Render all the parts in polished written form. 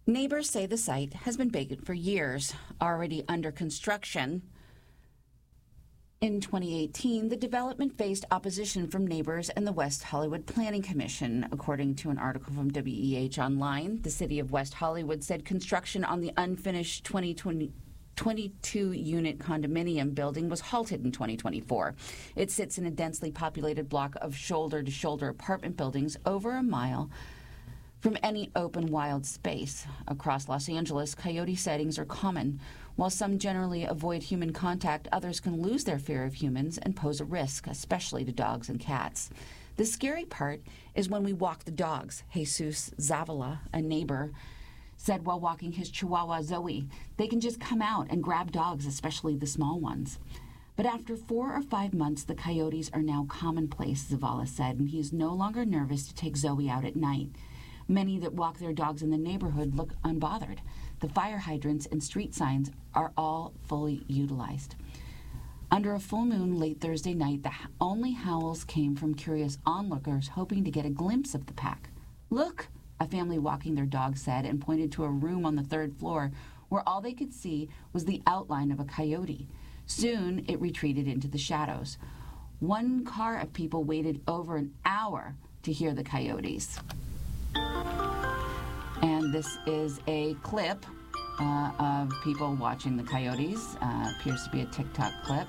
Neighbors say the site has been vacant for years, already under construction. In 2018, the development faced opposition from neighbors and the West Hollywood Planning Commission. According to an article from WEH Online, the city of West Hollywood said construction on the unfinished 22-unit condominium building was halted in 2024. It sits in a densely populated block of shoulder-to-shoulder apartment buildings over a mile from any open wild space. Across Los Angeles, coyote sightings are common. While some generally avoid human contact, others can lose their fear of humans and pose a risk, especially to dogs and cats. The scary part is when we walk the dogs, Jesus Zavala, a neighbor, said while walking his Chihuahua Zoe. They can just come out and grab dogs, especially the small ones. But after 4 or 5 months, the coyotes are now commonplace, Zavala said, and he is no longer nervous to take Zoe out at night. Many that walk their dogs in the neighborhood look unbothered. The fire hydrants and street signs are all fully utilized. Under a full moon late Thursday night, the only howls came from curious onlookers hoping to get a glimpse of the pack. "Look," a family walking their dog said, and pointed to a room on the 3rd floor where all they could see was the outline of a coyote. Soon it retreated into the shadows. One car of people waited over an hour to hear the coyotes. And this is a clip of people watching the coyotes. Appears to be a TikTok clip.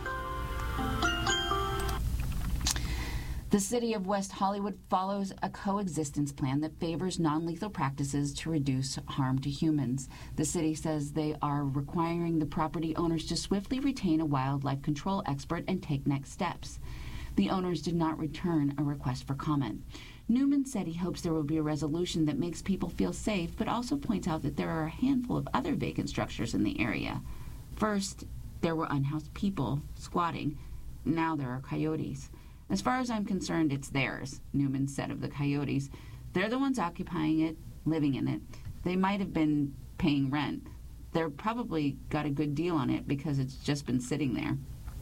The city of West Hollywood follows a coexistence plan that favors non-lethal practices to reduce harm to humans. The city says they are requiring the property owners to swiftly retain a wildlife control expert and take next steps. The owners did not return a request for comment. Newman said he hopes there will be a resolution that makes people feel safe, but also points out that there are a handful of other vacant structures in the area. First, there were unhoused people squatting. Now there are coyotes. "As far as I'm concerned, it's theirs," Newman said of the coyotes. "They're the ones occupying it, living in it. They might have been paying rent. They're probably got a good deal on it because it's just been sitting there."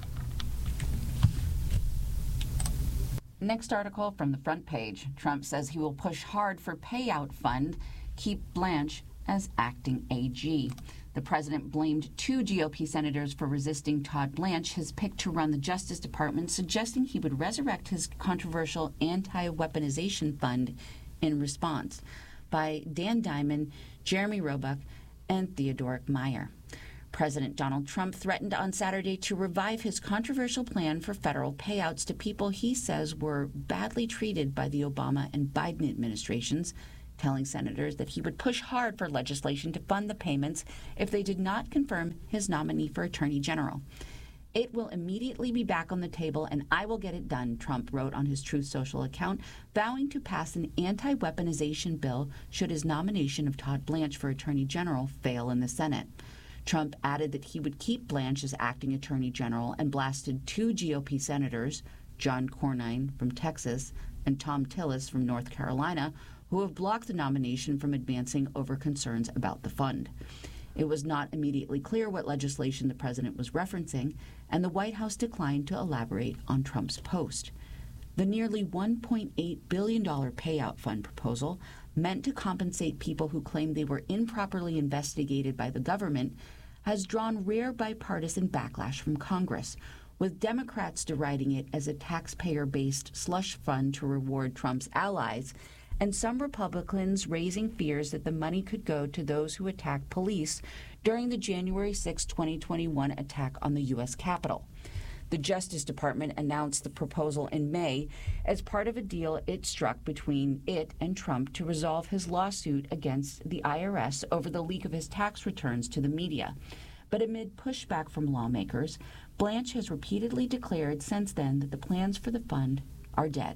Next article from the front page. Trump says he will push hard for payout fund, keep Blanche as acting AG. The president blamed 2 GOP senators for resisting Todd Blanche, his pick to run the Justice Department, suggesting he would resurrect his controversial anti-weaponization fund in response, by Dan Diamond, Jeremy Roebuck, and Theodore Meyer. President Donald Trump threatened on Saturday to revive his controversial plan for federal payouts to people he says were badly treated by the Obama and Biden administrations, telling senators that he would push hard for legislation to fund the payments if they did not confirm his nominee for Attorney General. "It will immediately be back on the table, and I will get it done," Trump wrote on his Truth Social account, vowing to pass an anti-weaponization bill should his nomination of Todd Blanche for Attorney General fail in the Senate. Trump added that he would keep Blanche as acting Attorney General and blasted 2 GOP senators, John Cornyn from Texas and Tom Tillis from North Carolina, who have blocked the nomination from advancing over concerns about the fund. It was not immediately clear what legislation the president was referencing, and the White House declined to elaborate on Trump's post. The nearly $1.8 billion payout fund proposal, meant to compensate people who claim they were improperly investigated by the government, has drawn rare bipartisan backlash from Congress, with Democrats deriding it as a taxpayer-based slush fund to reward Trump's allies, and some Republicans raising fears that the money could go to those who attacked police during the January 6, 2021 attack on the U.S. Capitol. The Justice Department announced the proposal in May as part of a deal it struck between it and Trump to resolve his lawsuit against the IRS over the leak of his tax returns to the media. But amid pushback from lawmakers, Blanche has repeatedly declared since then that the plans for the fund are dead.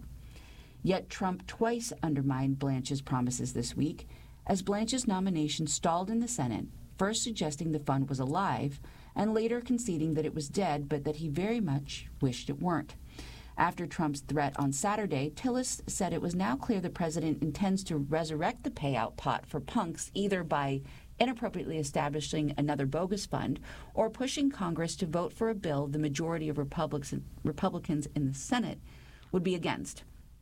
Yet Trump twice undermined Blanche's promises this week, as Blanche's nomination stalled in the Senate, first suggesting the fund was alive, and later conceding that it was dead, but that he very much wished it weren't. After Trump's threat on Saturday, Tillis said it was now clear the president intends to resurrect the payout pot for punks, either by inappropriately establishing another bogus fund or pushing Congress to vote for a bill the majority of Republicans in the Senate would be against.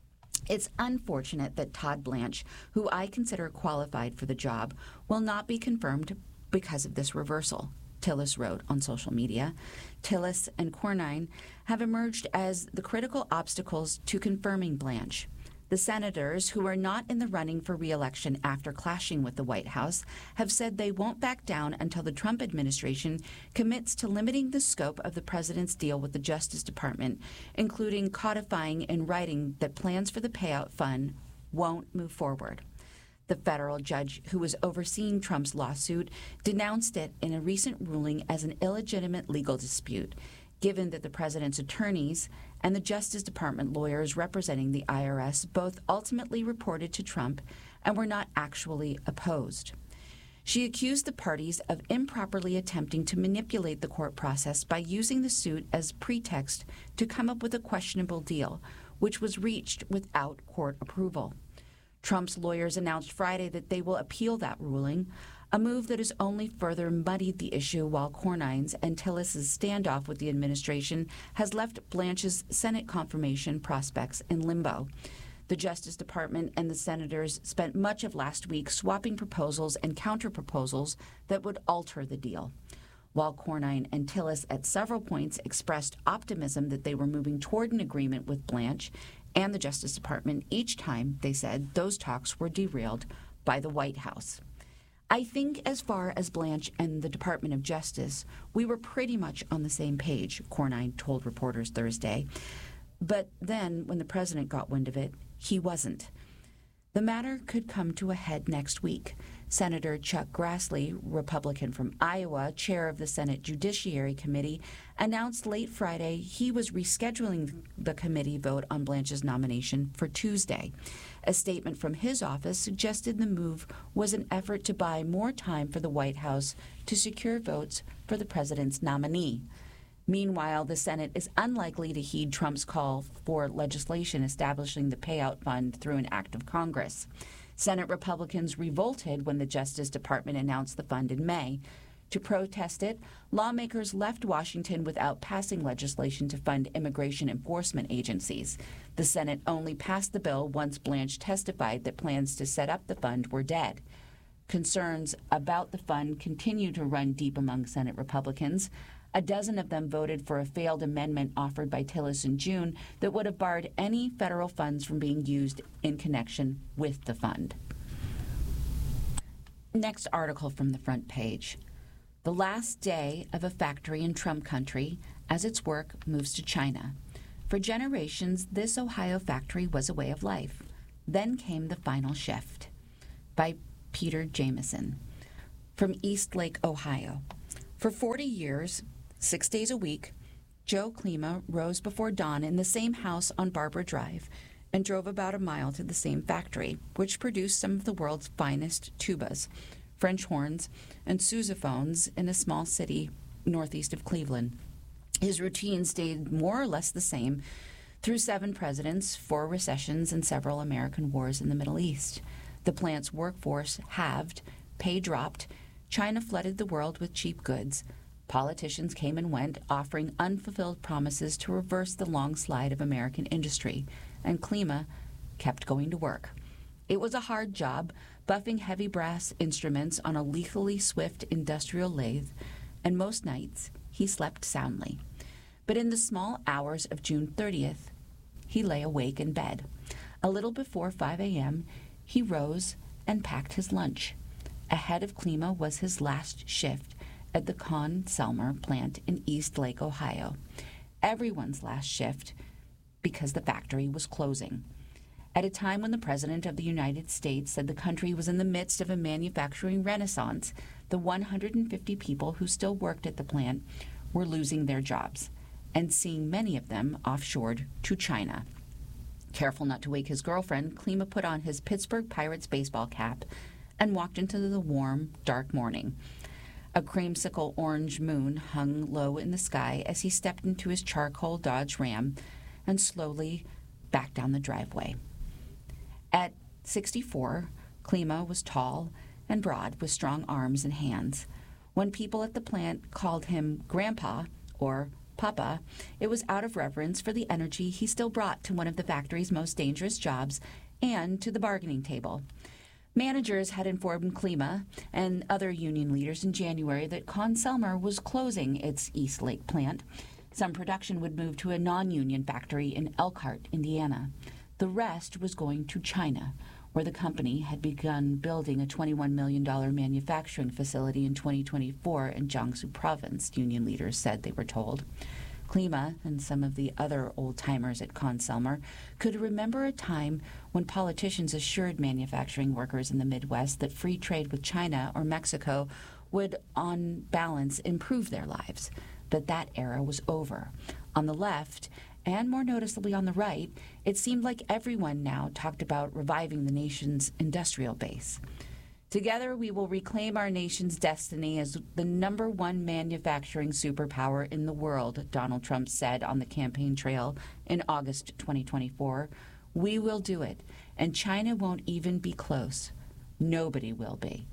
It's unfortunate that Todd Blanche, who I consider qualified for the job, will not be confirmed because of this reversal, Tillis wrote on social media. Tillis and Cornyn have emerged as the critical obstacles to confirming Blanche. The senators, who are not in the running for re-election after clashing with the White House, have said they won't back down until the Trump administration commits to limiting the scope of the president's deal with the Justice Department, including codifying in writing that plans for the payout fund won't move forward. The federal judge who was overseeing Trump's lawsuit denounced it in a recent ruling as an illegitimate legal dispute, given that the president's attorneys and the Justice Department lawyers representing the IRS both ultimately reported to Trump and were not actually opposed. She accused the parties of improperly attempting to manipulate the court process by using the suit as pretext to come up with a questionable deal, which was reached without court approval. Trump's lawyers announced Friday that they will appeal that ruling, a move that has only further muddied the issue, while Cornyn's and Tillis's standoff with the administration has left Blanche's Senate confirmation prospects in limbo. The Justice Department and the senators spent much of last week swapping proposals and counterproposals that would alter the deal. While Cornyn and Tillis at several points expressed optimism that they were moving toward an agreement with Blanche and the Justice Department, each time, they said, those talks were derailed by the White House. I think as far as Blanche and the Department of Justice, we were pretty much on the same page, Cornyn told reporters Thursday. But then, when the president got wind of it, he wasn't. The matter could come to a head next week. Senator Chuck Grassley, Republican from Iowa, chair of the Senate Judiciary Committee, announced late Friday he was rescheduling the committee vote on Blanche's nomination for Tuesday. A statement from his office suggested the move was an effort to buy more time for the White House to secure votes for the president's nominee. Meanwhile, the Senate is unlikely to heed Trump's call for legislation establishing the payout fund through an act of Congress. Senate Republicans revolted when the Justice Department announced the fund in May. To protest it, lawmakers left Washington without passing legislation to fund immigration enforcement agencies. The Senate only passed the bill once Blanche testified that plans to set up the fund were dead. Concerns about the fund continue to run deep among Senate Republicans. A dozen of them voted for a failed amendment offered by Tillis in June that would have barred any federal funds from being used in connection with the fund. Next article from the front page. The last day of a factory in Trump country as its work moves to China. For generations, this Ohio factory was a way of life. Then came the final shift. By Peter Jameson. From Eastlake, Ohio. For 40 years, 6 days a week, Joe Klima rose before dawn in the same house on Barbara Drive and drove about a mile to the same factory, which produced some of the world's finest tubas, French horns, and sousaphones in a small city northeast of Cleveland. His routine stayed more or less the same through 7 presidents, 4 recessions, and several American wars in the Middle East. The plant's workforce halved, pay dropped, China flooded the world with cheap goods. Politicians came and went, offering unfulfilled promises to reverse the long slide of American industry, and Klima kept going to work. It was a hard job, buffing heavy brass instruments on a lethally swift industrial lathe, and most nights he slept soundly. But in the small hours of June 30th, he lay awake in bed. A little before 5 a.m., he rose and packed his lunch. Ahead of Klima was his last shift at the Conn-Selmer plant in Eastlake, Ohio. Everyone's last shift because the factory was closing. At a time when the President of the United States said the country was in the midst of a manufacturing renaissance, the 150 people who still worked at the plant were losing their jobs and seeing many of them offshored to China. Careful not to wake his girlfriend, Klima put on his Pittsburgh Pirates baseball cap and walked into the warm, dark morning. A creamsicle orange moon hung low in the sky as he stepped into his charcoal Dodge Ram and slowly backed down the driveway. At 64, Klima was tall and broad with strong arms and hands. When people at the plant called him Grandpa or Papa, it was out of reverence for the energy he still brought to one of the factory's most dangerous jobs and to the bargaining table. Managers had informed Klima and other union leaders in January that Conn-Selmer was closing its East Lake plant. Some production would move to a non-union factory in Elkhart, Indiana. The rest was going to China, where the company had begun building a $21 million manufacturing facility in 2024 in Jiangsu province, union leaders said they were told. Klima and some of the other old-timers at Conn-Selmer could remember a time when politicians assured manufacturing workers in the Midwest that free trade with China or Mexico would, on balance, improve their lives. But that era was over. On the left, and more noticeably on the right, it seemed like everyone now talked about reviving the nation's industrial base. Together, we will reclaim our nation's destiny as the number one manufacturing superpower in the world, Donald Trump said on the campaign trail in August 2024. We will do it, and China won't even be close. Nobody will be.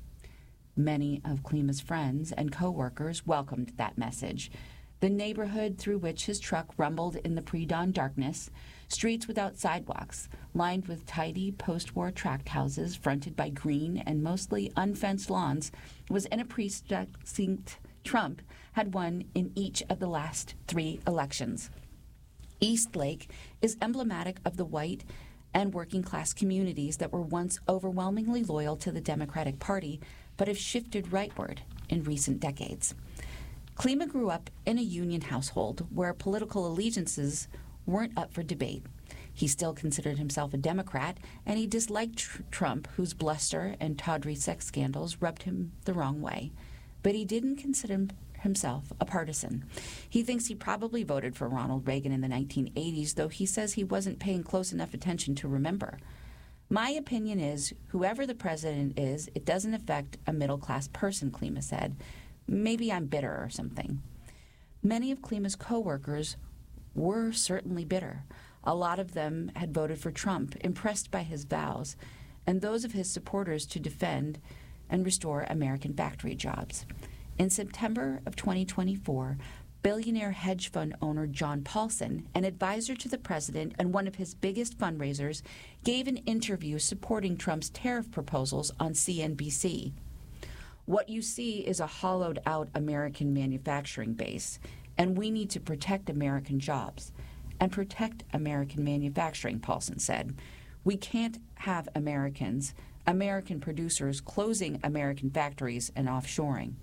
Many of Klima's friends and co-workers welcomed that message. The neighborhood through which his truck rumbled in the pre-dawn darkness, streets without sidewalks, lined with tidy post-war tract houses fronted by green and mostly unfenced lawns, was in a precinct Trump had won in each of the last 3 elections. East Lake is emblematic of the white and working-class communities that were once overwhelmingly loyal to the Democratic Party, but have shifted rightward in recent decades. Klima grew up in a union household where political allegiances weren't up for debate. He still considered himself a Democrat, and he disliked Trump, whose bluster and tawdry sex scandals rubbed him the wrong way. But he didn't consider himself a partisan. He thinks he probably voted for Ronald Reagan in the 1980s, though he says he wasn't paying close enough attention to remember. My opinion is, whoever the president is, it doesn't affect a middle-class person, Klima said. Maybe I'm bitter or something. Many of Klima's co-workers were certainly bitter. A lot of them had voted for Trump, impressed by his vows, and those of his supporters to defend and restore American factory jobs. In September of 2024, billionaire hedge fund owner John Paulson, an advisor to the president and one of his biggest fundraisers, gave an interview supporting Trump's tariff proposals on CNBC. What you see is a hollowed-out American manufacturing base, and we need to protect American jobs and protect American manufacturing, Paulson said. We can't have American producers closing American factories and offshoring.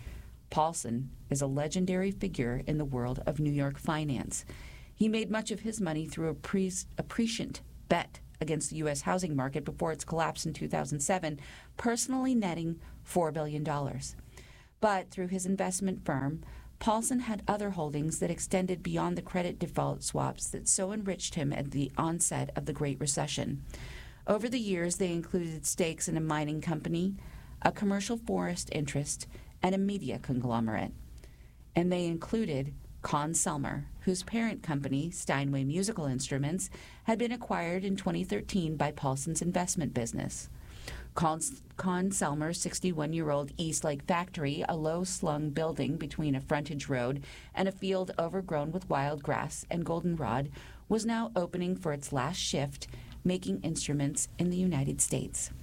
Paulson is a legendary figure in the world of New York finance. He made much of his money through a prescient bet against the U.S. housing market before its collapse in 2007, personally netting $4 billion. But through his investment firm, Paulson had other holdings that extended beyond the credit default swaps that so enriched him at the onset of the Great Recession. Over the years, they included stakes in a mining company, a commercial forest interest, and a media conglomerate. And they included Conn-Selmer, whose parent company, Steinway Musical Instruments, had been acquired in 2013 by Paulson's investment business. Conn-Selmer's 61-year-old East Lake factory, a low-slung building between a frontage road and a field overgrown with wild grass and goldenrod, was now opening for its last shift, making instruments in the United States.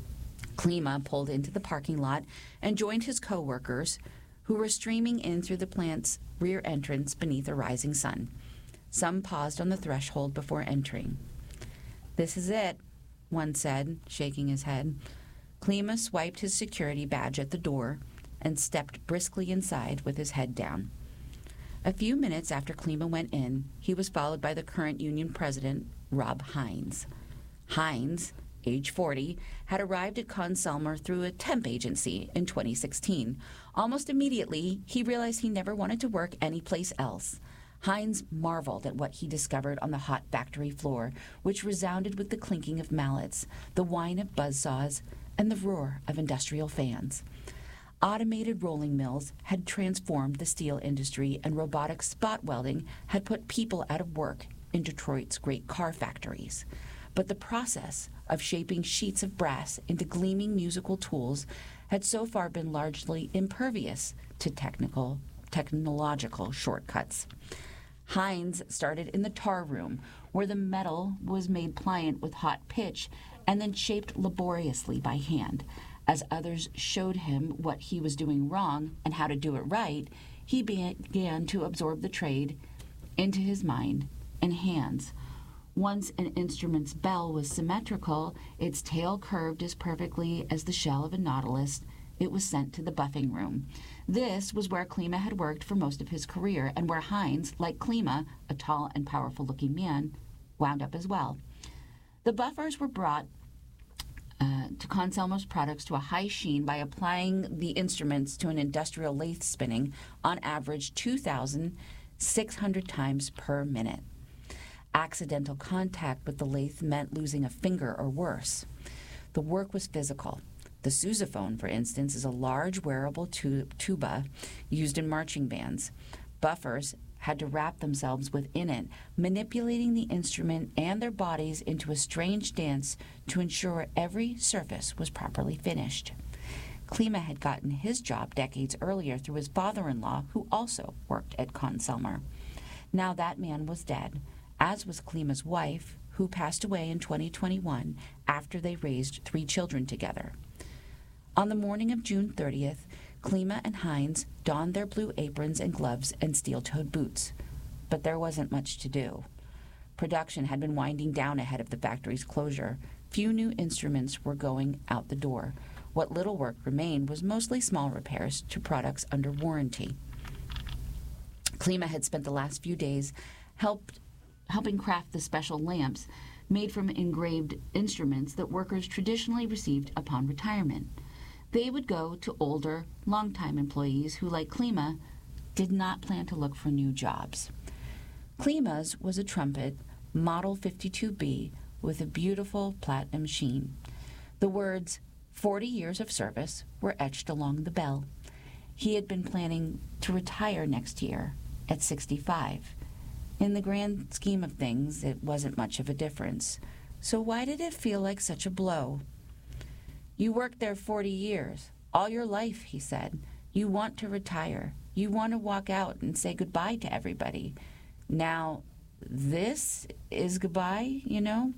Klima pulled into the parking lot and joined his co-workers, who were streaming in through the plant's rear entrance beneath a rising sun. Some paused on the threshold before entering. "This is it," one said, shaking his head. Klima swiped his security badge at the door and stepped briskly inside with his head down. A few minutes after Klima went in, he was followed by the current union president, Rob Hines. Hines, age 40, had arrived at Conn-Selmer through a temp agency in 2016. Almost immediately, he realized he never wanted to work anyplace else. Hines marveled at what he discovered on the hot factory floor, which resounded with the clinking of mallets, the whine of buzzsaws, and the roar of industrial fans. Automated rolling mills had transformed the steel industry, and robotic spot welding had put people out of work in Detroit's great car factories. But the process of shaping sheets of brass into gleaming musical tools had so far been largely impervious to technical technological shortcuts. Hines started in the tar room, where the metal was made pliant with hot pitch and then shaped laboriously by hand. As others showed him what he was doing wrong and how to do it right, he began to absorb the trade into his mind and hands. Once an instrument's bell was symmetrical, its tail curved as perfectly as the shell of a nautilus, it was sent to the buffing room. This was where Klima had worked for most of his career, and where Hines, like Klima, a tall and powerful-looking man, wound up as well. The buffers were brought to Conselmer's products to a high sheen by applying the instruments to an industrial lathe spinning, on average 2,600 times per minute. Accidental contact with the lathe meant losing a finger or worse. The work was physical. The sousaphone, for instance, is a large wearable tuba used in marching bands. Buffers had to wrap themselves within it, manipulating the instrument and their bodies into a strange dance to ensure every surface was properly finished. Klima had gotten his job decades earlier through his father-in-law, who also worked at Conselmer. Now that man was dead, as was Klima's wife, who passed away in 2021 after they raised 3 children together. On the morning of June 30th, Klima and Hines donned their blue aprons and gloves and steel-toed boots. But there wasn't much to do. Production had been winding down ahead of the factory's closure. Few new instruments were going out the door. What little work remained was mostly small repairs to products under warranty. Klima had spent the last few days helping craft the special lamps made from engraved instruments that workers traditionally received upon retirement. They would go to older, longtime employees who, like Klima, did not plan to look for new jobs. Klima's was a trumpet, Model 52B, with a beautiful platinum sheen. The words, 40 years of service, were etched along the bell. He had been planning to retire next year, at 65. In the grand scheme of things, it wasn't much of a difference. So why did it feel like such a blow? You worked there 40 years, all your life, he said. You want to retire. You want to walk out and say goodbye to everybody. Now, this is goodbye, you know?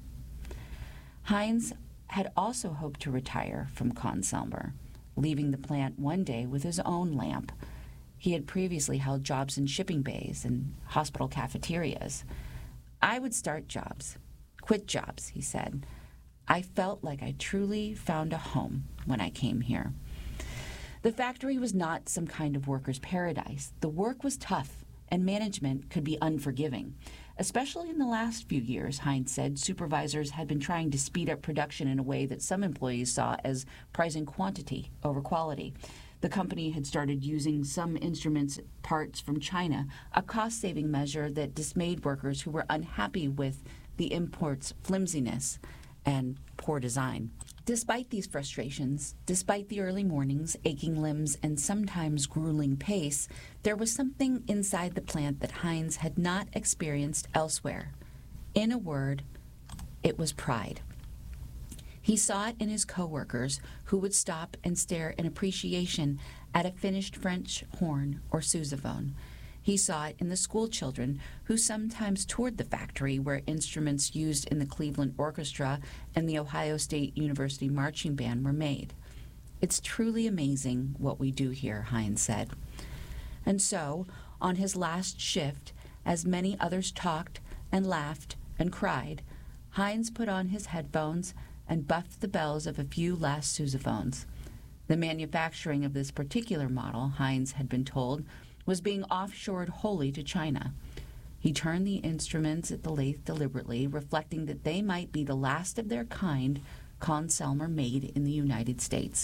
Hines had also hoped to retire from Conselmer, leaving the plant one day with his own lamp. He had previously held jobs in shipping bays and hospital cafeterias. I would start jobs, quit jobs, he said. I felt like I truly found a home when I came here. The factory was not some kind of worker's paradise. The work was tough, and management could be unforgiving. Especially in the last few years, Hines said, supervisors had been trying to speed up production in a way that some employees saw as prizing quantity over quality. The company had started using some instruments parts from China, a cost-saving measure that dismayed workers who were unhappy with the import's flimsiness and poor design. Despite these frustrations, despite the early mornings, aching limbs, and sometimes grueling pace, there was something inside the plant that Hines had not experienced elsewhere. In a word, it was pride. He saw it in his co-workers, who would stop and stare in appreciation at a finished French horn or sousaphone. He saw it in the school children who sometimes toured the factory where instruments used in the Cleveland Orchestra and the Ohio State University Marching Band were made. It's truly amazing what we do here, Hines said. And so, on his last shift, as many others talked and laughed and cried, Hines put on his headphones and buffed the bells of a few last sousaphones. The manufacturing of this particular model, Hines had been told, was being offshored wholly to China. He turned the instruments at the lathe deliberately, reflecting that they might be the last of their kind Conselmer made in the United States.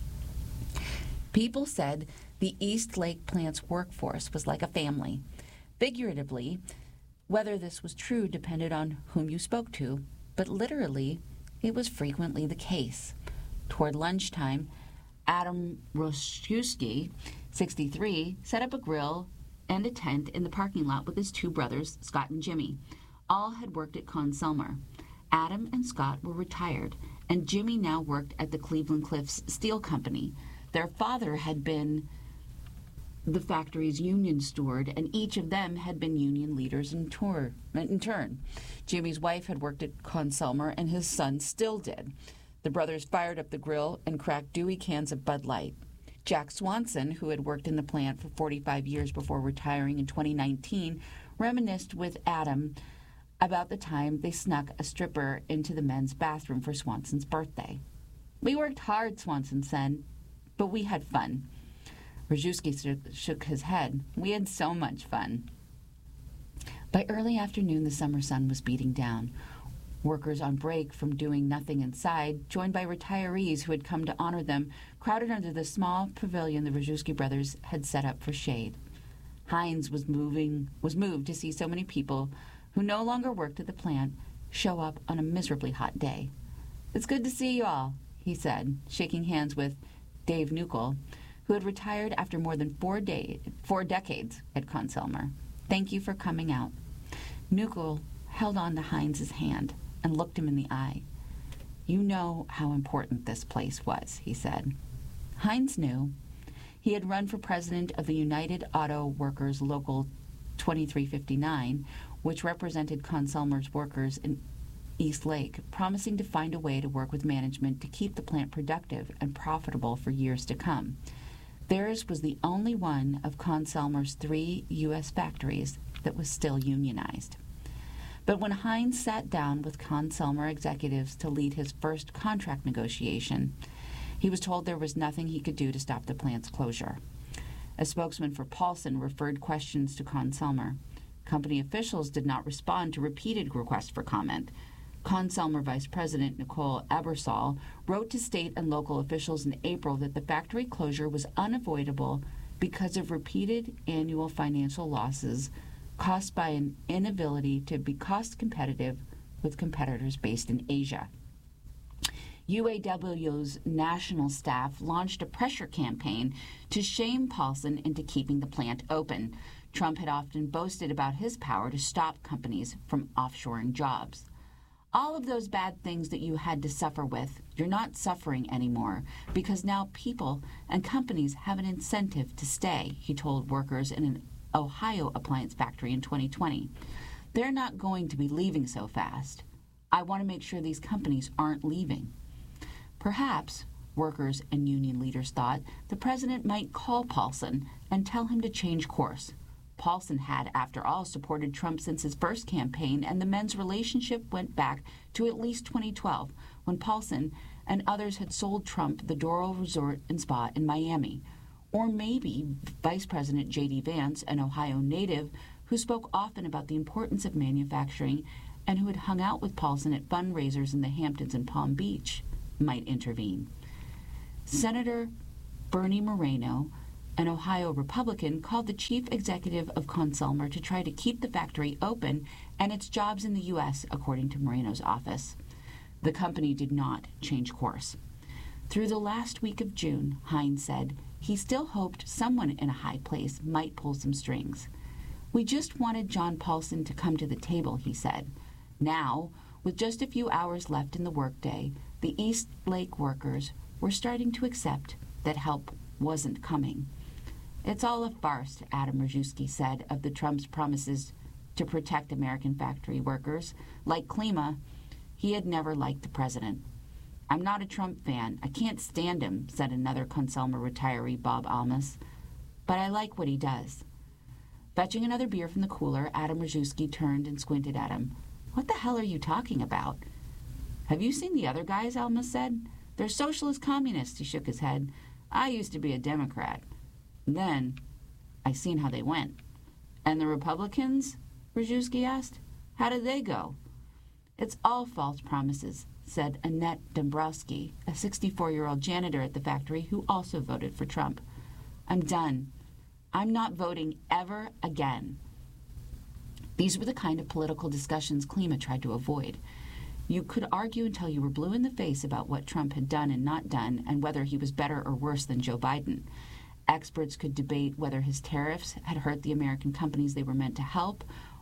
People said the East Lake plant's workforce was like a family. Figuratively, whether this was true depended on whom you spoke to, but literally, it was frequently the case. Toward lunchtime, Adam Roszewski, 63, set up a grill and a tent in the parking lot with his 2 brothers, Scott and Jimmy. All had worked at Conselmer. Adam and Scott were retired, and Jimmy now worked at the Cleveland Cliffs Steel Company. Their father had been the factory's union steward, and each of them had been union leaders in turn. Jimmy's wife had worked at Conn-Selmer, and his son still did. The brothers fired up the grill and cracked dewy cans of Bud Light. Jack Swanson, who had worked in the plant for 45 years before retiring in 2019, reminisced with Adam about the time they snuck a stripper into the men's bathroom for Swanson's birthday. "We worked hard," Swanson said, "but we had fun." Rajewski shook his head. "We had so much fun." By early afternoon, the summer sun was beating down. Workers on break from doing nothing inside, joined by retirees who had come to honor them, crowded under the small pavilion the Rajewski brothers had set up for shade. Heinz was moved to see so many people who no longer worked at the plant show up on a miserably hot day. "It's good to see you all," he said, shaking hands with Dave Nuckel, who had retired after more than 4 decades at Conn-Selmer. "Thank you for coming out." Nuckel held on to Heinz's hand and looked him in the eye. "You know how important this place was," he said. Heinz knew. He had run for president of the United Auto Workers Local 2359, which represented Conn-Selmer's workers in East Lake, promising to find a way to work with management to keep the plant productive and profitable for years to come. Theirs was the only one of Conn-Selmer's 3 U.S. factories that was still unionized. But when Heinz sat down with Conn-Selmer executives to lead his first contract negotiation, he was told there was nothing he could do to stop the plant's closure. A spokesman for Paulson referred questions to Conn-Selmer. Company officials did not respond to repeated requests for comment. Conn-Selmer Vice President Nicole Ebersol wrote to state and local officials in April that the factory closure was unavoidable because of repeated annual financial losses caused by an inability to be cost competitive with competitors based in Asia. UAW's national staff launched a pressure campaign to shame Paulson into keeping the plant open. Trump had often boasted about his power to stop companies from offshoring jobs. "All of those bad things that you had to suffer with, you're not suffering anymore because now people and companies have an incentive to stay," he told workers in an Ohio appliance factory in 2020. "They're not going to be leaving so fast. I want to make sure these companies aren't leaving." Perhaps, workers and union leaders thought, the president might call Paulson and tell him to change course. Paulson had, after all, supported Trump since his first campaign, and the men's relationship went back to at least 2012, when Paulson and others had sold Trump the Doral Resort and Spa in Miami. Or maybe Vice President J.D. Vance, an Ohio native who spoke often about the importance of manufacturing and who had hung out with Paulson at fundraisers in the Hamptons and Palm Beach, might intervene. Senator Bernie Moreno, an Ohio Republican, called the chief executive of Conn-Selmer to try to keep the factory open and its jobs in the U.S., according to Moreno's office. The company did not change course. Through the last week of June, Heinz said, he still hoped someone in a high place might pull some strings. "We just wanted John Paulson to come to the table," he said. Now, with just a few hours left in the workday, the East Lake workers were starting to accept that help wasn't coming. "It's all a farce," Adam Rajewski said of the Trump's promises to protect American factory workers. Like Klima, he had never liked the president. "I'm not a Trump fan. I can't stand him," said another Conn-Selmer retiree, Bob Almas. "But I like what he does." Fetching another beer from the cooler, Adam Rajewski turned and squinted at him. "What the hell are you talking about?" "Have you seen the other guys?" Almas said. "They're socialist communists." He shook his head. "I used to be a Democrat. Then I seen how they went." "And the Republicans?" Rajewski asked. "How did they go?" "It's all false promises," said Annette Dombrowski, a 64-year-old janitor at the factory who also voted for Trump. "I'm done. I'm not voting ever again." These were the kind of political discussions Klima tried to avoid. You could argue until you were blue in the face about what Trump had done and not done, and whether he was better or worse than Joe Biden. Experts could debate whether his tariffs had hurt the American companies they were meant to help,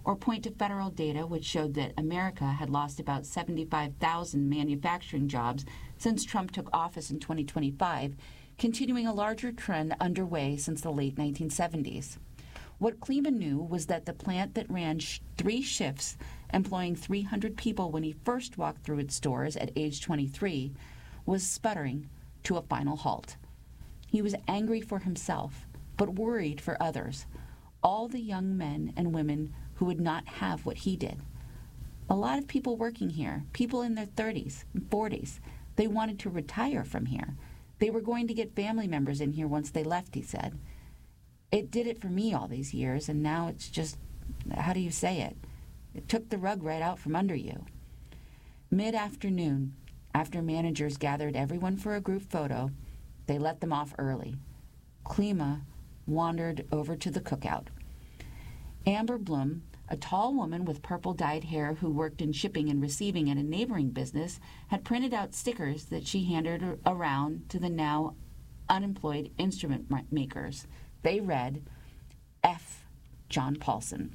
or point to federal data which showed that America had lost about 75,000 manufacturing jobs since Trump took office in 2025, continuing a larger trend underway since the late 1970s. What Klima knew was that the plant that ran 3 shifts, employing 300 people when he first walked through its doors at age 23, was sputtering to a final halt. He was angry for himself, but worried for others, all the young men and women who would not have what he did. A lot of people working here, people in their 30s and 40s, they wanted to retire from here. They were going to get family members in here once they left, he said. It did it for me all these years, and now it's just, how do you say it? It took the rug right out from under you. Mid-afternoon, after managers gathered everyone for a group photo, they let them off early. Klima wandered over to the cookout. Amber Bloom, a tall woman with purple-dyed hair who worked in shipping and receiving at a neighboring business, had printed out stickers that she handed around to the now unemployed instrument makers. They read, F. John Paulson.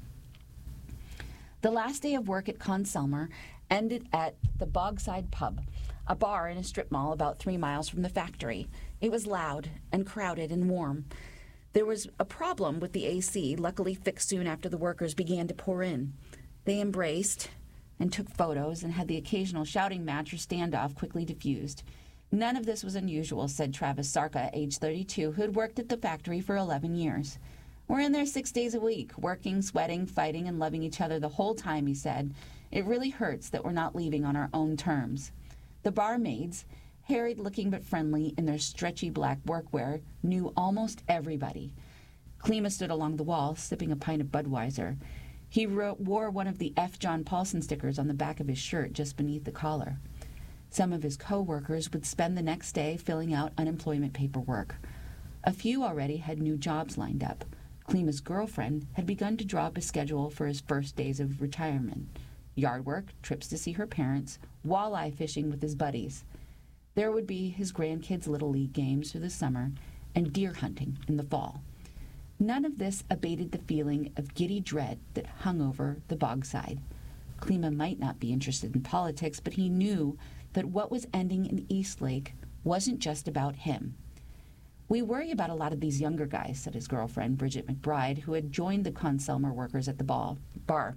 The last day of work at Conn-Selmer ended at the Bogside Pub, a bar in a strip mall about 3 miles from the factory. It was loud and crowded and warm. There was a problem with the AC, luckily fixed soon after the workers began to pour in. They embraced and took photos and had the occasional shouting match or standoff quickly diffused. None of this was unusual, said Travis Sarka, age 32, who had worked at the factory for 11 years. We're in there 6 days a week, working, sweating, fighting, and loving each other the whole time, he said. It really hurts that we're not leaving on our own terms. The barmaids, harried-looking but friendly in their stretchy black workwear, knew almost everybody. Klima stood along the wall, sipping a pint of Budweiser. He wore one of the F. John Paulson stickers on the back of his shirt just beneath the collar. Some of his co-workers would spend the next day filling out unemployment paperwork. A few already had new jobs lined up. Klima's girlfriend had begun to draw up a schedule for his first days of retirement. Yard work, trips to see her parents, walleye fishing with his buddies. There would be his grandkids' Little League games through the summer and deer hunting in the fall. None of this abated the feeling of giddy dread that hung over the Bogside. Klima might not be interested in politics, but he knew that what was ending in Eastlake wasn't just about him. We worry about a lot of these younger guys, said his girlfriend, Bridget McBride, who had joined the Conn-Selmer workers at the bar.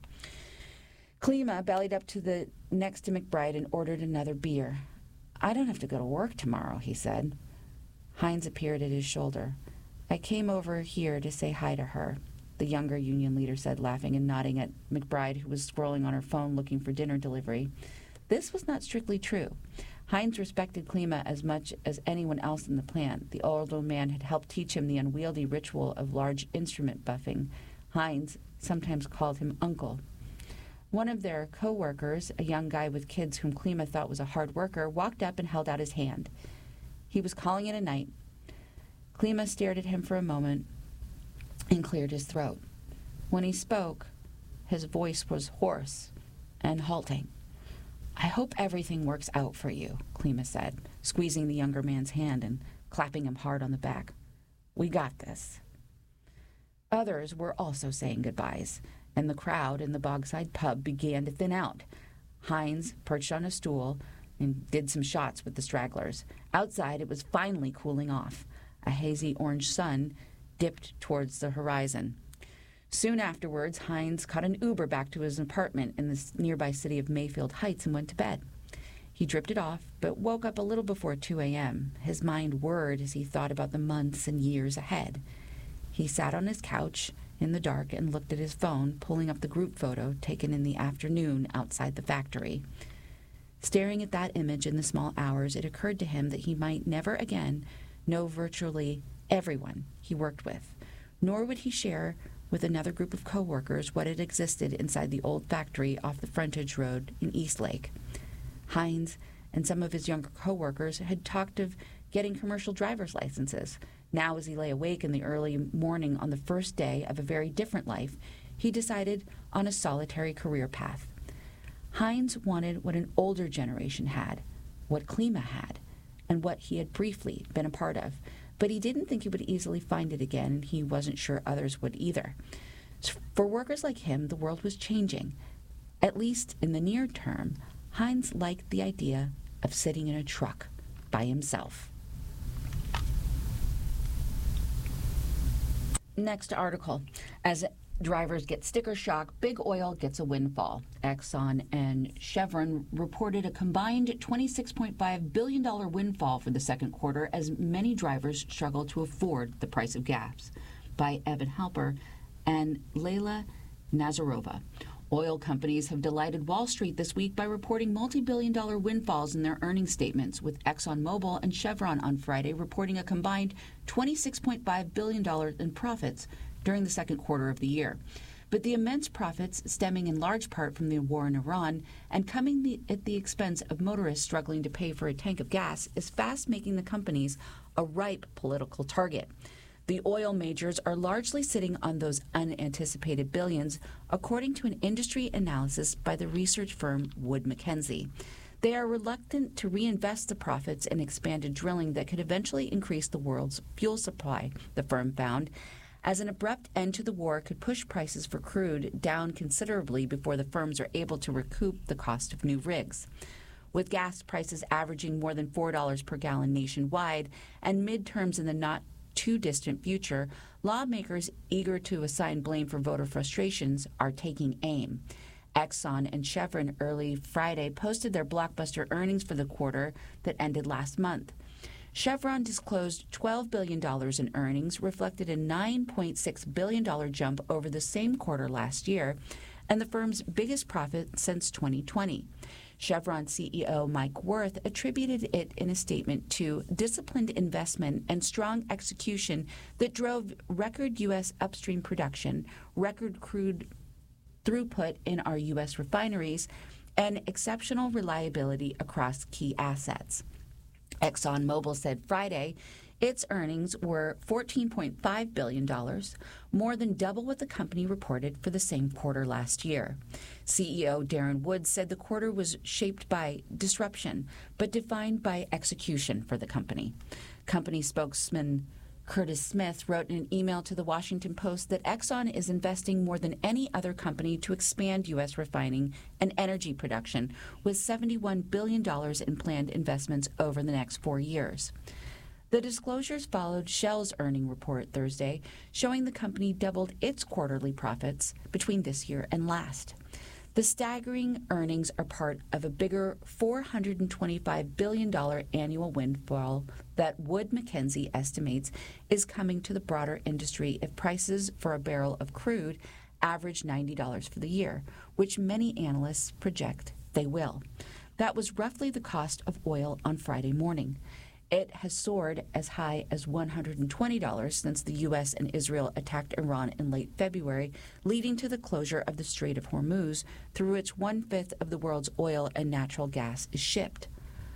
Klima bellied up to the next to McBride and ordered another beer. I don't have to go to work tomorrow, he said. Hines appeared at his shoulder. I came over here to say hi to her, the younger union leader said, laughing and nodding at McBride, who was scrolling on her phone looking for dinner delivery. This was not strictly true. Hines respected Klima as much as anyone else in the plant. The older man had helped teach him the unwieldy ritual of large instrument buffing. Hines sometimes called him Uncle. One of their co-workers, a young guy with kids whom Klima thought was a hard worker, walked up and held out his hand. He was calling it a night. Klima stared at him for a moment and cleared his throat. When he spoke, his voice was hoarse and halting. I hope everything works out for you, Klima said, squeezing the younger man's hand and clapping him hard on the back. We got this. Others were also saying goodbyes, and the crowd in the Bogside Pub began to thin out. Hines perched on a stool and did some shots with the stragglers. Outside, it was finally cooling off. A hazy orange sun dipped towards the horizon. Soon afterwards, Hines caught an Uber back to his apartment in the nearby city of Mayfield Heights and went to bed. He drifted off, but woke up a little before 2 a.m. His mind whirred as he thought about the months and years ahead. He sat on his couch in the dark and looked at his phone, pulling up the group photo taken in the afternoon outside the factory. Staring at that image in the small hours, it occurred to him that he might never again know virtually everyone he worked with, nor would he share with another group of co-workers what had existed inside the old factory off the frontage road in Eastlake. Hines and some of his younger co-workers had talked of getting commercial driver's licenses. Now, as he lay awake in the early morning on the first day of a very different life, he decided on a solitary career path. Hines wanted what an older generation had, what Klima had, and what he had briefly been a part of. But he didn't think he would easily find it again, and he wasn't sure others would either. For workers like him, the world was changing. At least in the near term, Hines liked the idea of sitting in a truck by himself. Next article. As drivers get sticker shock, big oil gets a windfall. Exxon and Chevron reported a combined $26.5 billion windfall for the second quarter as many drivers struggle to afford the price of gas. By Evan Halper and Leila Nazarova. Oil companies have delighted Wall Street this week by reporting multi-billion-dollar windfalls in their earnings statements, with ExxonMobil and Chevron on Friday reporting a combined $26.5 billion in profits during the second quarter of the year. But the immense profits, stemming in large part from the war in Iran and coming at the expense of motorists struggling to pay for a tank of gas, is fast making the companies a ripe political target. The oil majors are largely sitting on those unanticipated billions, according to an industry analysis by the research firm Wood Mackenzie. They are reluctant to reinvest the profits in expanded drilling that could eventually increase the world's fuel supply, the firm found, as an abrupt end to the war could push prices for crude down considerably before the firms are able to recoup the cost of new rigs. With gas prices averaging more than $4 per gallon nationwide and midterms in the not-too-distant future, lawmakers eager to assign blame for voter frustrations are taking aim. Exxon and Chevron early Friday posted their blockbuster earnings for the quarter that ended last month. Chevron disclosed $12 billion in earnings, reflected a $9.6 billion jump over the same quarter last year, and the firm's biggest profit since 2020. Chevron CEO Mike Wirth attributed it in a statement to disciplined investment and strong execution that drove record U.S. upstream production, record crude throughput in our U.S. refineries, and exceptional reliability across key assets. ExxonMobil said Friday its earnings were $14.5 billion, more than double what the company reported for the same quarter last year. CEO Darren Woods said the quarter was shaped by disruption, but defined by execution for the company. Company spokesman Curtis Smith wrote in an email to the Washington Post that Exxon is investing more than any other company to expand U.S. refining and energy production, with $71 billion in planned investments over the next 4 years. The disclosures followed Shell's earnings report Thursday, showing the company doubled its quarterly profits between this year and last. The staggering earnings are part of a bigger $425 billion annual windfall that Wood Mackenzie estimates is coming to the broader industry if prices for a barrel of crude average $90 for the year, which many analysts project they will. That was roughly the cost of oil on Friday morning. It has soared as high as $120 since the U.S. and Israel attacked Iran in late February, leading to the closure of the Strait of Hormuz, through which 1/5 of the world's oil and natural gas is shipped.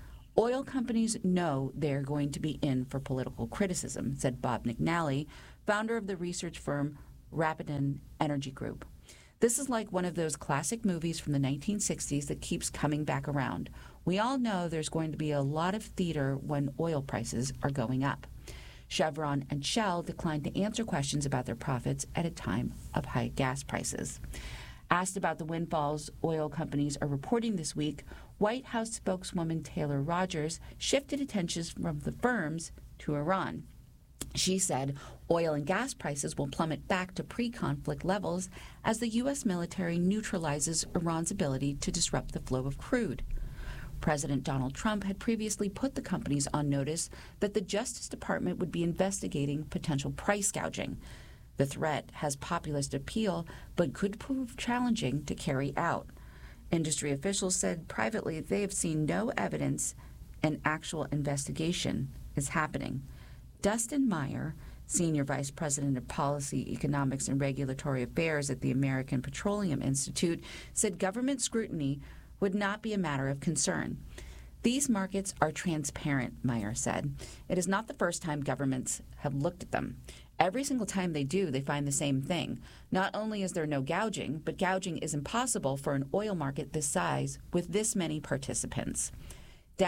Oil companies know they're going to be in for political criticism, said Bob McNally, founder of the research firm Rapidan Energy Group. This is like one of those classic movies from the 1960s that keeps coming back around. We all know there's going to be a lot of theater when oil prices are going up. Chevron and Shell declined to answer questions about their profits at a time of high gas prices. Asked about the windfalls oil companies are reporting this week, White House spokeswoman Taylor Rogers shifted attention from the firms to Iran. She said oil and gas prices will plummet back to pre-conflict levels as the U.S. military neutralizes Iran's ability to disrupt the flow of crude. President Donald Trump had previously put the companies on notice that the Justice Department would be investigating potential price gouging. The threat has populist appeal, but could prove challenging to carry out. Industry officials said privately they have seen no evidence an actual investigation is happening. Dustin Meyer, Senior Vice President of Policy, Economics, and Regulatory Affairs at the American Petroleum Institute, said government scrutiny would not be a matter of concern. These markets are transparent, Meyer said. It is not the first time governments have looked at them. Every single time they do, they find the same thing. Not only is there no gouging, but gouging is impossible for an oil market this size with this many participants.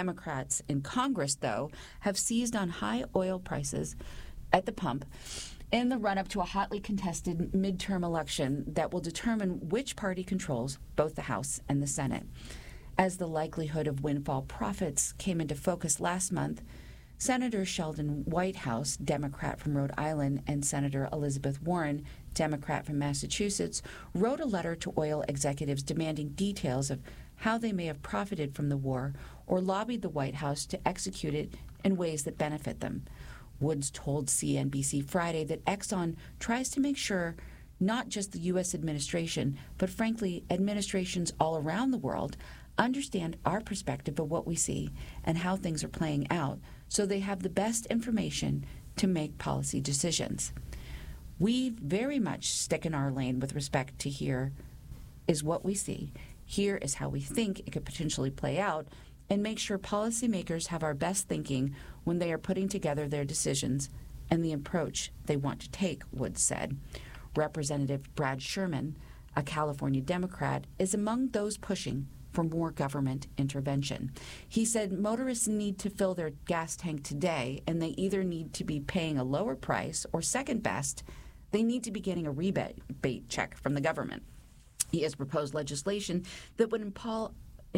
Democrats in Congress, though, have seized on high oil prices at the pump in the run-up to a hotly contested midterm election that will determine which party controls both the House and the Senate. As the likelihood of windfall profits came into focus last month, Senator Sheldon Whitehouse, Democrat from Rhode Island, and Senator Elizabeth Warren, Democrat from Massachusetts, wrote a letter to oil executives demanding details of how they may have profited from the war or lobbied the White House to execute it in ways that benefit them. Woods told CNBC Friday that Exxon tries to make sure not just the U.S. administration, but frankly, administrations all around the world understand our perspective of what we see and how things are playing out so they have the best information to make policy decisions. We very much stick in our lane with respect to here is what we see, here is how we think it could potentially play out, and make sure policymakers have our best thinking when they are putting together their decisions and the approach they want to take, Woods said. Representative Brad Sherman, a California Democrat, is among those pushing for more government intervention. He said motorists need to fill their gas tank today, and they either need to be paying a lower price or, second best, they need to be getting a rebate check from the government. He has proposed legislation that would impose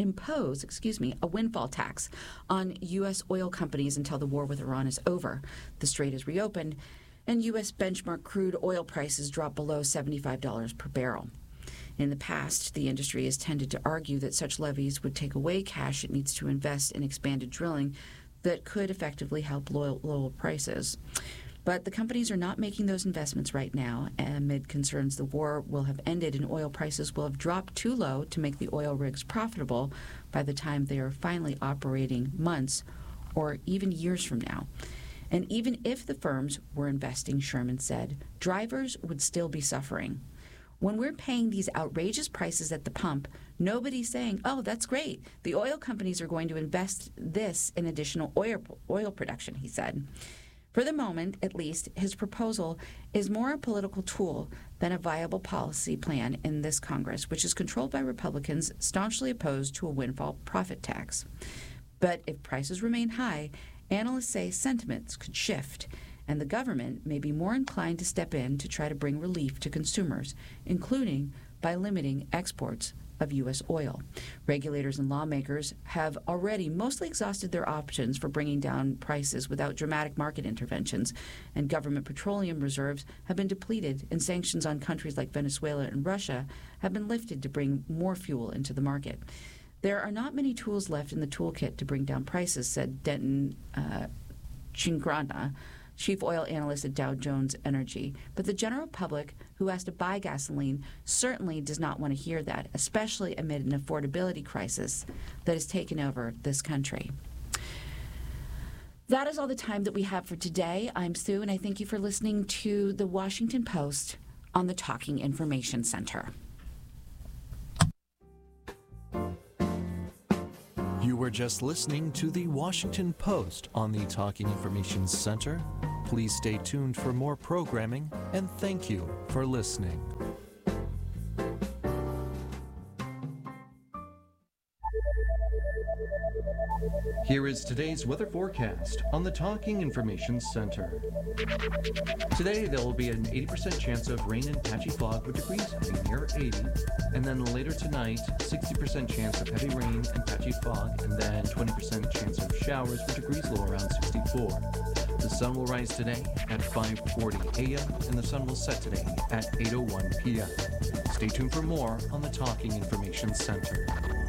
a windfall tax on U.S. oil companies until the war with Iran is over. The strait is reopened, and U.S. benchmark crude oil prices drop below $75 per barrel. In the past, the industry has tended to argue that such levies would take away cash it needs to invest in expanded drilling that could effectively help lower prices. But the companies are not making those investments right now, amid concerns the war will have ended and oil prices will have dropped too low to make the oil rigs profitable by the time they are finally operating months or even years from now. And even if the firms were investing, Sherman said, drivers would still be suffering. When we're paying these outrageous prices at the pump, nobody's saying, oh, that's great. The oil companies are going to invest this in additional oil production, he said. For the moment, at least, his proposal is more a political tool than a viable policy plan in this Congress, which is controlled by Republicans staunchly opposed to a windfall profit tax. But if prices remain high, analysts say sentiments could shift, and the government may be more inclined to step in to try to bring relief to consumers, including by limiting exports of U.S. oil. Regulators and lawmakers have already mostly exhausted their options for bringing down prices without dramatic market interventions, and government petroleum reserves have been depleted, and sanctions on countries like Venezuela and Russia have been lifted to bring more fuel into the market. There are not many tools left in the toolkit to bring down prices, said Denton Chingrana, chief oil analyst at Dow Jones Energy. But the general public who has to buy gasoline certainly does not want to hear that, especially amid an affordability crisis that has taken over this country. That is all the time that we have for today. I'm Sue, and I thank you for listening to the Washington Post on the Talking Information Center. You were just listening to the Washington Post on the Talking Information Center. Please stay tuned for more programming, and thank you for listening. Here is today's weather forecast on the Talking Information Center. Today, there will be an 80% chance of rain and patchy fog with degrees heavy near 80. And then later tonight, 60% chance of heavy rain and patchy fog, and then 20% chance of showers with degrees low around 64. The sun will rise today at 5:40 a.m. and the sun will set today at 8:01 p.m. Stay tuned for more on the Talking Information Center.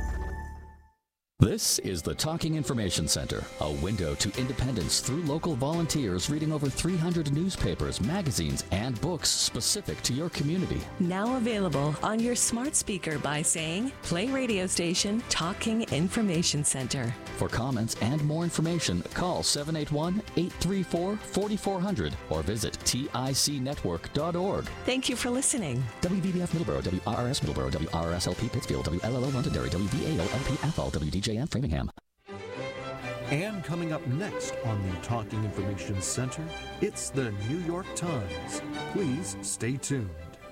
This is the Talking Information Center, a window to independence through local volunteers reading over 300 newspapers, magazines, and books specific to your community. Now available on your smart speaker by saying, play radio station Talking Information Center. For comments and more information, call 781-834-4400 or visit ticnetwork.org. Thank you for listening. WVBF Middleborough, WRRS Middleborough, WRSLP Pittsfield, WLLO Londonderry, WVAO-LP Athol, WDJM Framingham. And coming up next on the Talking Information Center, it's the New York Times. Please stay tuned.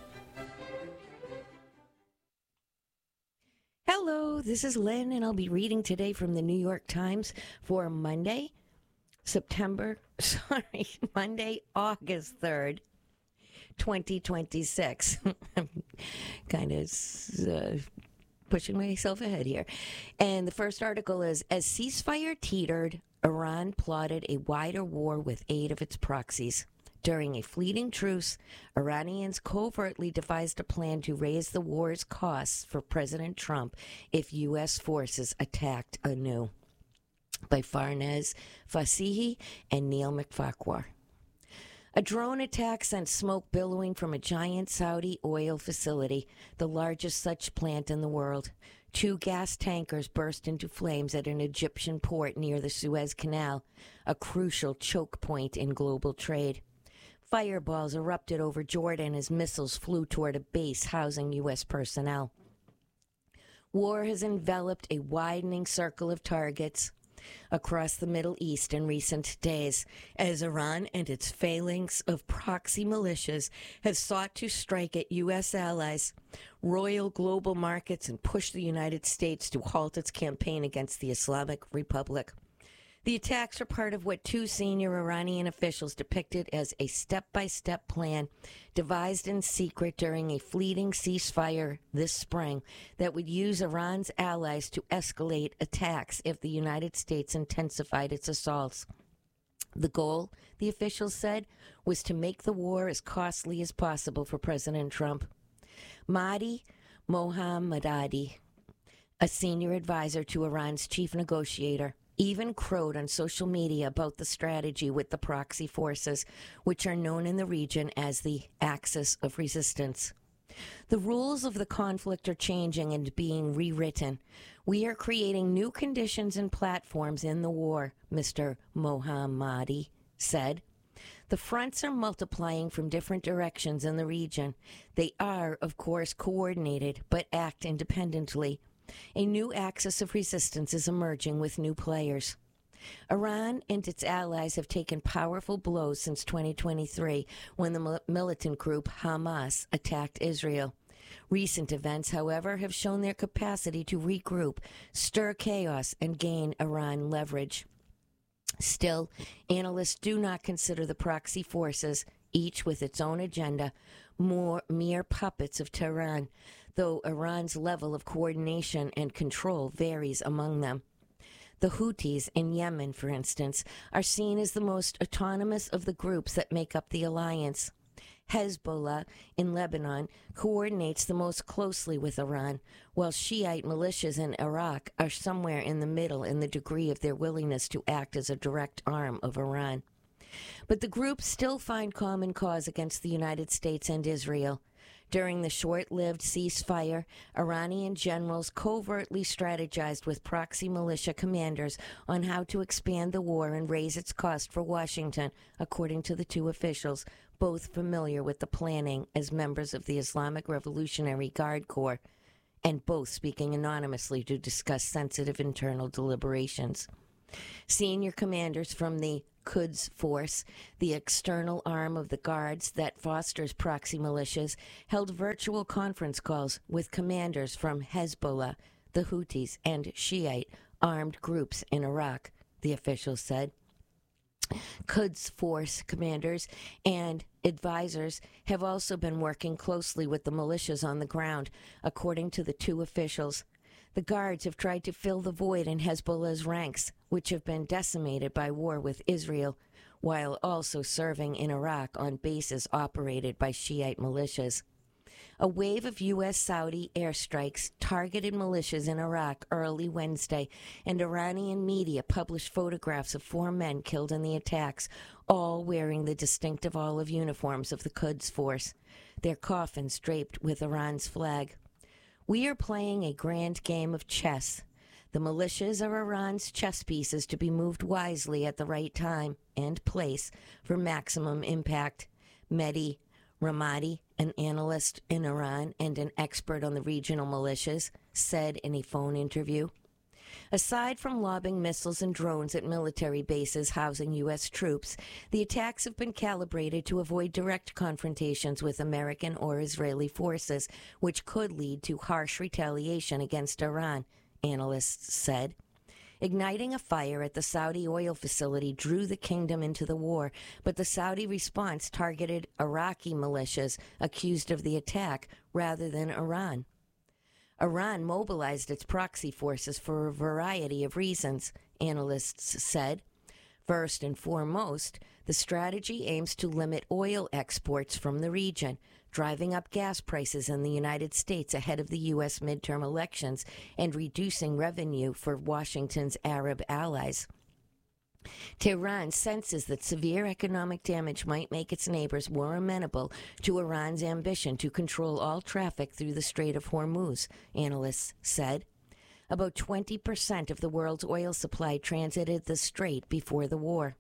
Hello, this is Lynn, and I'll be reading today from the New York Times for Monday, August 3rd, 2026. Kind of pushing myself ahead here. And the first article is, as ceasefire teetered, Iran plotted a wider war with aid of its proxies. During a fleeting truce, Iranians covertly devised a plan to raise the war's costs for President Trump if U.S. forces attacked anew. By Farnaz Fasihi and Neil McFarquhar. A drone attack sent smoke billowing from a giant Saudi oil facility, the largest such plant in the world. 2 gas tankers burst into flames at an Egyptian port near the Suez Canal, a crucial choke point in global trade. Fireballs erupted over Jordan as missiles flew toward a base housing U.S. personnel. War has enveloped a widening circle of targets across the Middle East in recent days, as Iran and its phalanx of proxy militias have sought to strike at U.S. allies, royal global markets, and push the United States to halt its campaign against the Islamic Republic. The attacks are part of what 2 senior Iranian officials depicted as a step-by-step plan devised in secret during a fleeting ceasefire this spring that would use Iran's allies to escalate attacks if the United States intensified its assaults. The goal, the officials said, was to make the war as costly as possible for President Trump. Mahdi Mohammadadi, a senior advisor to Iran's chief negotiator, even crowed on social media about the strategy with the proxy forces, which are known in the region as the Axis of Resistance. The rules of the conflict are changing and being rewritten. We are creating new conditions and platforms in the war, Mr. Mohammadi said. The fronts are multiplying from different directions in the region. They are, of course, coordinated, but act independently. A new axis of resistance is emerging with new players. Iran and its allies have taken powerful blows since 2023 when the militant group Hamas attacked Israel. Recent events, however, have shown their capacity to regroup, stir chaos, and gain Iran leverage. Still, analysts do not consider the proxy forces, each with its own agenda, mere puppets of Tehran, though Iran's level of coordination and control varies among them. The Houthis in Yemen, for instance, are seen as the most autonomous of the groups that make up the alliance. Hezbollah in Lebanon coordinates the most closely with Iran, while Shiite militias in Iraq are somewhere in the middle in the degree of their willingness to act as a direct arm of Iran. But the groups still find common cause against the United States and Israel. During the short-lived ceasefire, Iranian generals covertly strategized with proxy militia commanders on how to expand the war and raise its cost for Washington, according to the 2 officials, both familiar with the planning as members of the Islamic Revolutionary Guard Corps, and both speaking anonymously to discuss sensitive internal deliberations. Senior commanders from the Quds Force, the external arm of the guards that fosters proxy militias, held virtual conference calls with commanders from Hezbollah, the Houthis, and Shiite armed groups in Iraq, the officials said. Quds Force commanders and advisors have also been working closely with the militias on the ground, according to the 2 officials. The guards have tried to fill the void in Hezbollah's ranks, which have been decimated by war with Israel, while also serving in Iraq on bases operated by Shiite militias. A wave of U.S.-Saudi airstrikes targeted militias in Iraq early Wednesday, and Iranian media published photographs of 4 men killed in the attacks, all wearing the distinctive olive uniforms of the Quds Force, their coffins draped with Iran's flag. We are playing a grand game of chess. The militias are Iran's chess pieces to be moved wisely at the right time and place for maximum impact. Mehdi Ramadi, an analyst in Iran and an expert on the regional militias, said in a phone interview. Aside from lobbing missiles and drones at military bases housing U.S. troops, the attacks have been calibrated to avoid direct confrontations with American or Israeli forces, which could lead to harsh retaliation against Iran, analysts said. Igniting a fire at the Saudi oil facility drew the kingdom into the war, but the Saudi response targeted Iraqi militias accused of the attack rather than Iran. Iran mobilized its proxy forces for a variety of reasons, analysts said. First and foremost, the strategy aims to limit oil exports from the region, driving up gas prices in the United States ahead of the U.S. midterm elections and reducing revenue for Washington's Arab allies. Tehran senses that severe economic damage might make its neighbors more amenable to Iran's ambition to control all traffic through the Strait of Hormuz, analysts said. About 20% of the world's oil supply transited the strait before the war.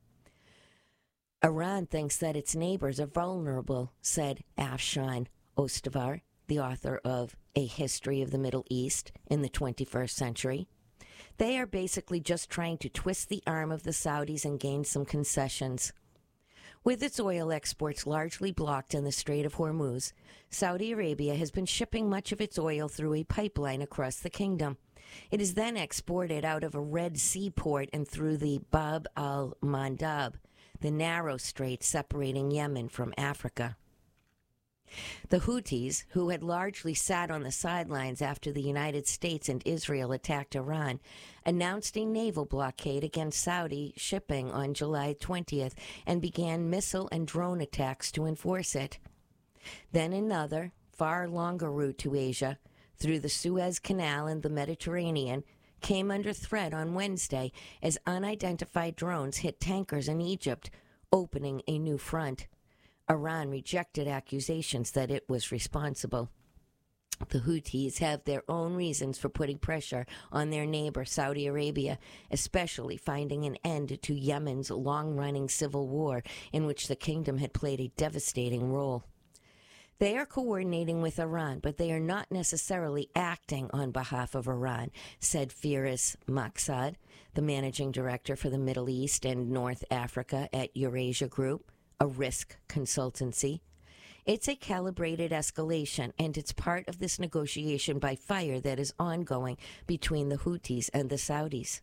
Iran thinks that its neighbors are vulnerable, said Afshan Ostavar, the author of A History of the Middle East in the 21st Century. They are basically just trying to twist the arm of the Saudis and gain some concessions. With its oil exports largely blocked in the Strait of Hormuz, Saudi Arabia has been shipping much of its oil through a pipeline across the kingdom. It is then exported out of a Red Sea port and through the Bab al-Mandab, the narrow strait separating Yemen from Africa. The Houthis, who had largely sat on the sidelines after the United States and Israel attacked Iran, announced a naval blockade against Saudi shipping on July 20th and began missile and drone attacks to enforce it. Then another, far longer route to Asia, through the Suez Canal and the Mediterranean, came under threat on Wednesday as unidentified drones hit tankers in Egypt, opening a new front. Iran rejected accusations that it was responsible. The Houthis have their own reasons for putting pressure on their neighbor, Saudi Arabia, especially finding an end to Yemen's long-running civil war in which the kingdom had played a devastating role. They are coordinating with Iran, but they are not necessarily acting on behalf of Iran, said Firas Maqsad, the managing director for the Middle East and North Africa at Eurasia Group, a risk consultancy. It's a calibrated escalation, and it's part of this negotiation by fire that is ongoing between the Houthis and the Saudis.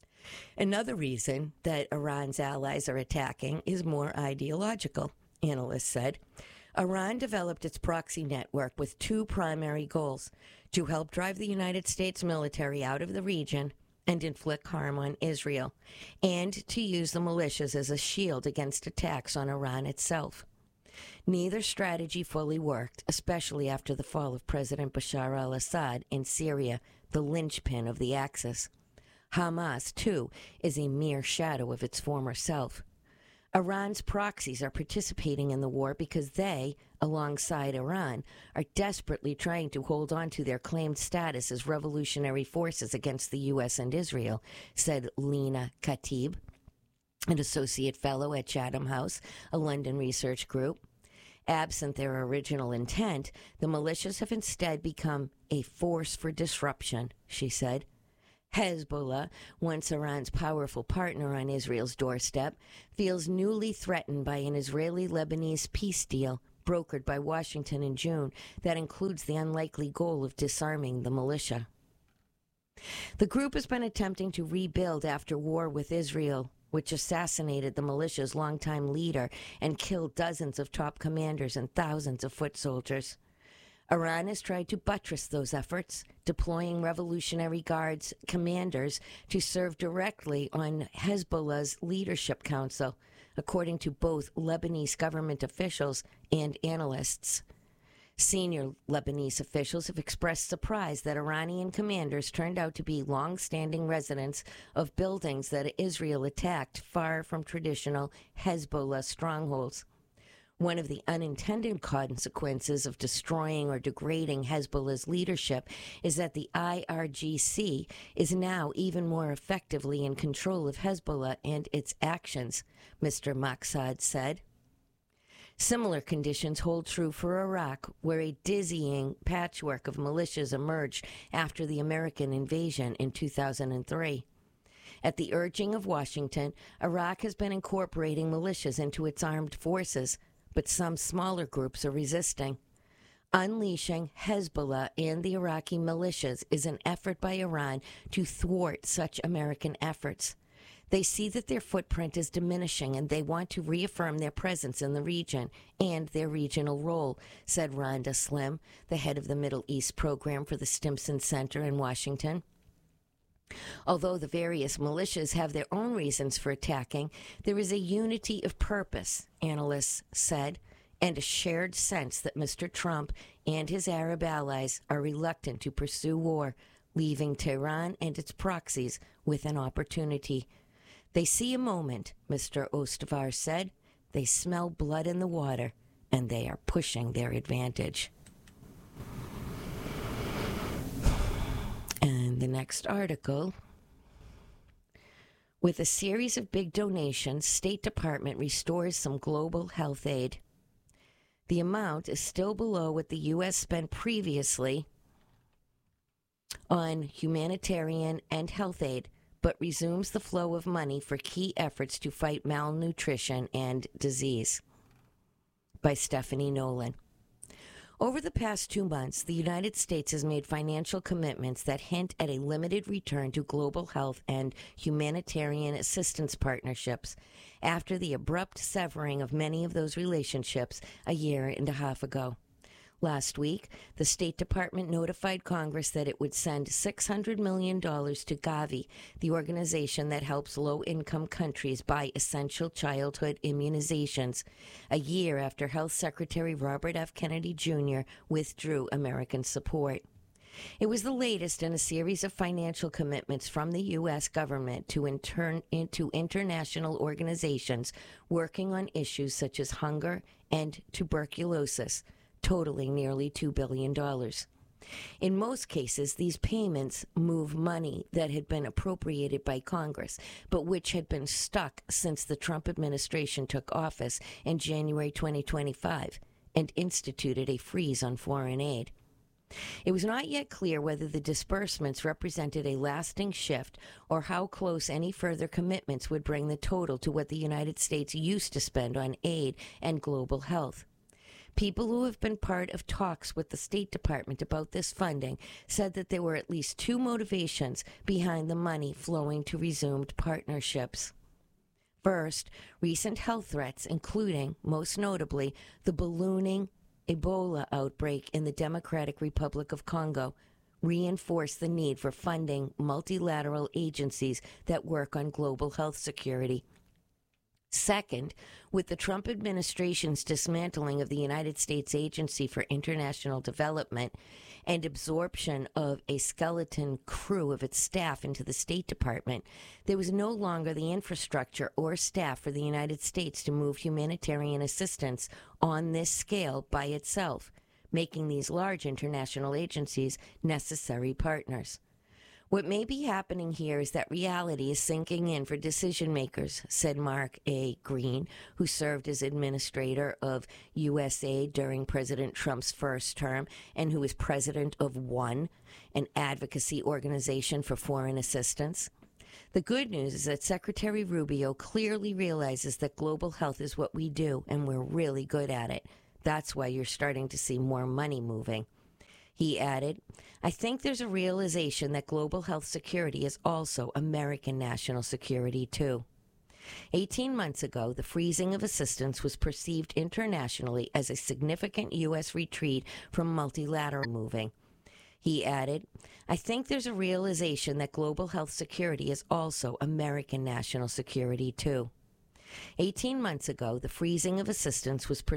Another reason that Iran's allies are attacking is more ideological, analysts said. Iran developed its proxy network with two primary goals: to help drive the United States military out of the region and inflict harm on Israel, and to use the militias as a shield against attacks on Iran itself. Neither strategy fully worked, especially after the fall of President Bashar al-Assad in Syria, the linchpin of the Axis. Hamas, too, is a mere shadow of its former self. Iran's proxies are participating in the war because they, alongside Iran, are desperately trying to hold on to their claimed status as revolutionary forces against the U.S. and Israel, said Lena Khatib, an associate fellow at Chatham House, a London research group. Absent their original intent, the militias have instead become a force for disruption, she said. Hezbollah, once Iran's powerful partner on Israel's doorstep, feels newly threatened by an Israeli-Lebanese peace deal brokered by Washington in June that includes the unlikely goal of disarming the militia. The group has been attempting to rebuild after war with Israel, which assassinated the militia's longtime leader and killed dozens of top commanders and thousands of foot soldiers. Iran has tried to buttress those efforts, deploying Revolutionary Guards commanders to serve directly on Hezbollah's leadership council, according to both Lebanese government officials and analysts. Senior Lebanese officials have expressed surprise that Iranian commanders turned out to be long-standing residents of buildings that Israel attacked far from traditional Hezbollah strongholds. One of the unintended consequences of destroying or degrading Hezbollah's leadership is that the IRGC is now even more effectively in control of Hezbollah and its actions, Mr. Maqsad said. Similar conditions hold true for Iraq, where a dizzying patchwork of militias emerged after the American invasion in 2003. At the urging of Washington, Iraq has been incorporating militias into its armed forces, but some smaller groups are resisting. Unleashing Hezbollah and the Iraqi militias is an effort by Iran to thwart such American efforts. They see that their footprint is diminishing and they want to reaffirm their presence in the region and their regional role, said Rhonda Slim, the head of the Middle East program for the Stimson Center in Washington. Although the various militias have their own reasons for attacking, there is a unity of purpose, analysts said, and a shared sense that Mr. Trump and his Arab allies are reluctant to pursue war, leaving Tehran and its proxies with an opportunity. They see a moment, Mr. Ostavar said. They smell blood in the water, and they are pushing their advantage. And the next article. With a series of big donations, State Department restores some global health aid. The amount is still below what the U.S. spent previously on humanitarian and health aid, but resumes the flow of money for key efforts to fight malnutrition and disease. By Stephanie Nolan. Over the past 2 months, the United States has made financial commitments that hint at a limited return to global health and humanitarian assistance partnerships after the abrupt severing of many of those relationships a year and a half ago. Last week, the State Department notified Congress that it would send $600 million to Gavi, the organization that helps low-income countries buy essential childhood immunizations, a year after Health Secretary Robert F. Kennedy Jr. withdrew American support. It was the latest in a series of financial commitments from the U.S. government to international organizations working on issues such as hunger and tuberculosis, totaling nearly $2 billion. In most cases, these payments move money that had been appropriated by Congress, but which had been stuck since the Trump administration took office in January 2025 and instituted a freeze on foreign aid. It was not yet clear whether the disbursements represented a lasting shift or how close any further commitments would bring the total to what the United States used to spend on aid and global health. People who have been part of talks with the State Department about this funding said that there were at least two motivations behind the money flowing to resumed partnerships. First, recent health threats, including, most notably, the ballooning Ebola outbreak in the Democratic Republic of Congo, reinforce the need for funding multilateral agencies that work on global health security. Second, with the Trump administration's dismantling of the United States Agency for International Development and absorption of a skeleton crew of its staff into the State Department, there was no longer the infrastructure or staff for the United States to move humanitarian assistance on this scale by itself, making these large international agencies necessary partners. What may be happening here is that reality is sinking in for decision makers, said Mark A. Green, who served as administrator of USAID during President Trump's first term and who is president of ONE, an advocacy organization for foreign assistance. The good news is that Secretary Rubio clearly realizes that global health is what we do, and we're really good at it. That's why you're starting to see more money moving. He added, I think there's a realization that global health security is also American national security, too. 18 months ago, the freezing of assistance was perceived internationally as a significant U.S. retreat from multilateral moving. He added, I think there's a realization that global health security is also American national security, too. 18 months ago, the freezing of assistance was